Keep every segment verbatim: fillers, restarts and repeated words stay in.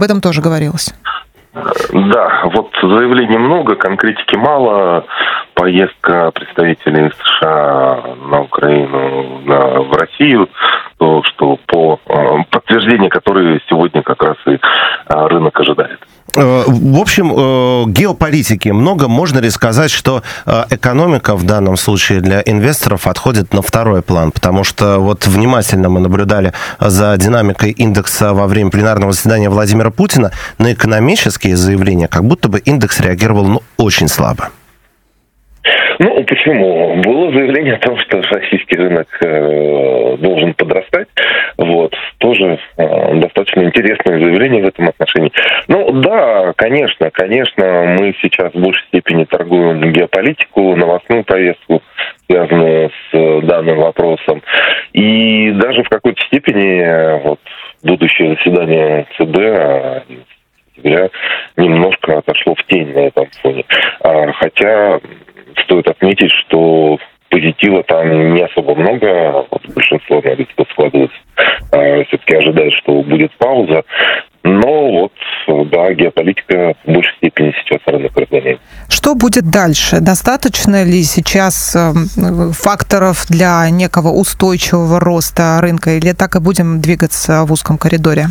об этом тоже говорилось. Да, вот заявлений много, конкретики мало. Поездка представителей США на Украину, на, в Россию, то, что по подтверждению, которые сегодня как раз и рынок ожидает. В общем, геополитики много. Можно ли сказать, что экономика в данном случае для инвесторов отходит на второй план? Потому что вот внимательно мы наблюдали за динамикой индекса во время пленарного заседания Владимира Путина. На экономические заявления как будто бы индекс реагировал ну, очень слабо. Ну, почему? Было заявление о том, что российский рынок э, должен подрастать. Вот. Тоже э, достаточно интересное заявление в этом отношении. Ну, да, конечно, конечно, мы сейчас в большей степени торгуем геополитику, новостную повестку, связанную с данным вопросом. И даже в какой-то степени вот, будущее заседание ЦБ сентября немножко отошло в тень на этом фоне. А, хотя... Стоит отметить, что позитива там не особо много. Вот большинство аналитиков складывается. А, все-таки ожидает, что будет пауза. Но вот, да, геополитика в большей степени сейчас рынок разгоняет. Что будет дальше? Достаточно ли сейчас факторов для некого устойчивого роста рынка? Или так и будем двигаться в узком коридоре?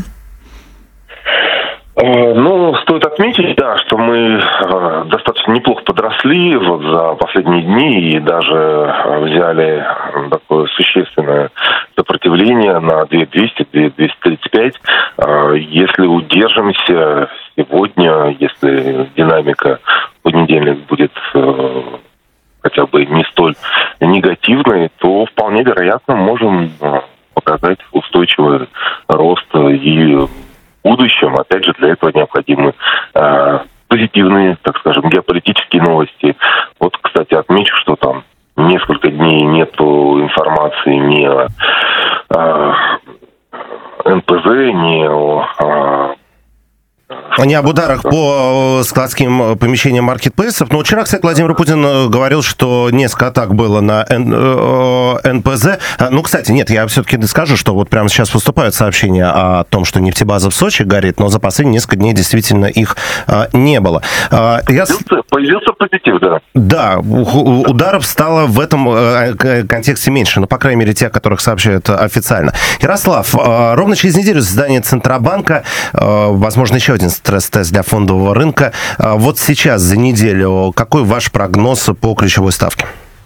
Ну, стоит отметить, да, что мы э, достаточно неплохо подросли вот за последние дни и даже взяли такое существенное сопротивление на две тысячи двести - две тысячи двести тридцать пять. Э, если удержимся сегодня, если динамика в понедельник будет э, хотя бы не столь негативной, то вполне вероятно можем э, показать устойчивый рост и в будущем. Опять же, для этого необходимы э, позитивные, так скажем, геополитические новости. Вот, кстати, отмечу, что там несколько дней нету информации ни о э, эн пэ зэ, ни о... Э, Не об ударах по складским помещениям маркетплейсов. Но вчера, кстати, Владимир Путин говорил, что несколько атак было на эн пэ зэ. Ну, кстати, нет, я все-таки скажу, что вот прямо сейчас поступают сообщения о том, что нефтебаза в Сочи горит, но за последние несколько дней действительно их не было. Я... Появился, появился позитив, да. Да, ударов стало в этом контексте меньше, ну, по крайней мере, тех, которых сообщают официально. Ярослав, ровно через неделю заседание Центробанка, возможно, еще один стресс-тест для фондового рынка. Вот сейчас, за неделю, какой ваш прогноз по ключевой ставке?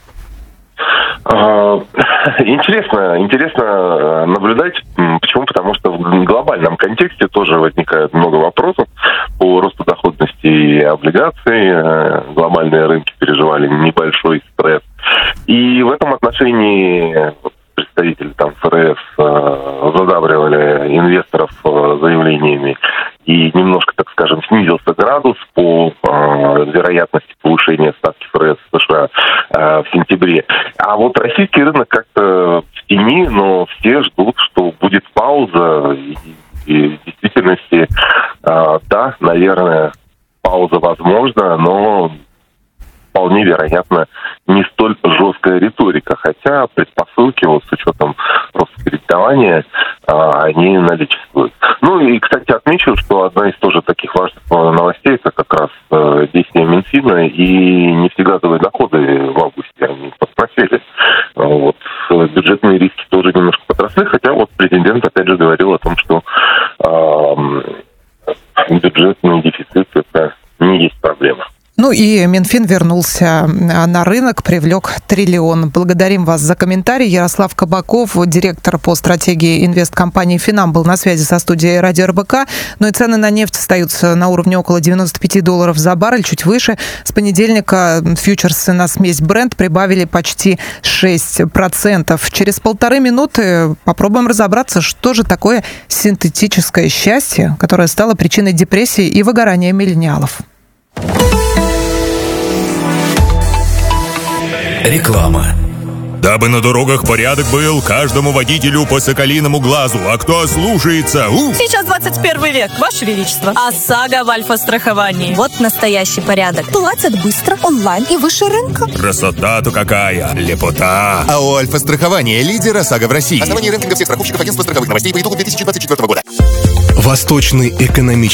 Интересно, интересно наблюдать. Почему? Потому что в глобальном контексте тоже возникает много вопросов по росту доходности облигаций. Глобальные рынки переживали небольшой стресс. И в этом отношении представители там эф эр эс задабривали инвесторов заявлениями, и немножко, так скажем, снизился градус по э, вероятности повышения ставки эф эр эс в США э, в сентябре. А вот российский рынок как-то в тени, но все ждут, что будет пауза. И, и в действительности, э, да, наверное, пауза возможна, но вполне вероятно не столь жесткая риторика. Хотя предпосылки, вот с учетом роста кредитования, они наличествуют. Ну и, кстати, отмечу, что одна из тоже таких важных новостей, это как раз действия Минфина и нефтегазовые доходы в августе, они подпросели. Вот. Бюджетные риски тоже немножко подросли, хотя вот президент опять же говорил о том, что э, бюджетный дефицит это не есть проблема. Ну и Минфин вернулся на рынок, привлек триллион. Благодарим вас за комментарий. Ярослав Кабаков, директор по стратегии инвесткомпании «Финам», был на связи со студией Радио эр бэ ка. Ну и цены на нефть остаются на уровне около девяносто пять долларов за баррель, чуть выше. С понедельника фьючерсы на смесь Brent прибавили почти шесть процентов. Через полторы минуты попробуем разобраться, что же такое синтетическое счастье, которое стало причиной депрессии и выгорания миллениалов. Реклама. Дабы на дорогах порядок был, каждому водителю по соколиному глазу. А кто слушается? У! Сейчас двадцать первый век, Ваше Величество. ОСАГО в Альфа-страховании. Вот настоящий порядок. Платят быстро, онлайн и выше рынка. Красота-то какая! Лепота! А у Альфа-страхования лидер ОСАГО в России. Основание рейтинга всех страховщиков агентства страховых новостей по итогу две тысячи двадцать четвёртого года. Восточный экономический